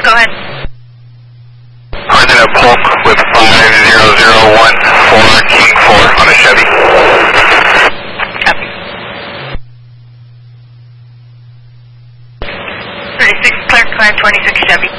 go ahead. Running a Polk with 50014 King 4 on a Chevy. Copy. 36 Clark 526 Chevy.